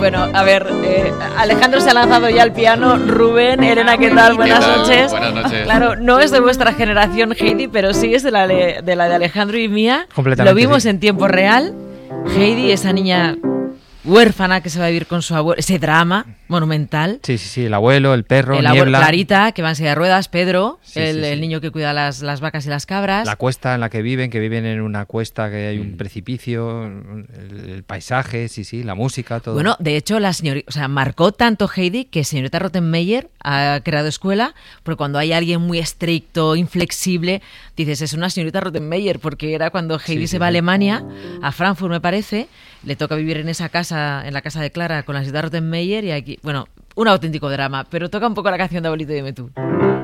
Bueno, a ver, Alejandro se ha lanzado ya al piano. Rubén, Elena, ¿qué tal? Buenas noches. Buenas noches. Claro, no es de vuestra generación, Heidi, pero sí es de la de Alejandro y mía. Completamente. Lo vimos sí. en tiempo real. Heidi, esa niña huérfana que se va a vivir con su abuelo, ese drama monumental. Sí, el abuelo, el perro, El abuelo, Niebla, Clarita, que va en silla de ruedas, Pedro, Sí, el niño que cuida las vacas y las cabras. la cuesta en la que viven en una cuesta que hay un precipicio, el paisaje, la música, todo. Bueno, de hecho, marcó tanto Heidi que señorita Rottenmeier ha creado escuela, porque cuando hay alguien muy estricto, inflexible, dices, es una señorita Rottenmeier, porque era cuando Heidi se va a Alemania, a Frankfurt me parece, le toca vivir en esa casa, en la casa de Clara, con la señorita Rottenmeier, y aquí, bueno, un auténtico drama, pero toca un poco la canción de Abuelito, dime tú.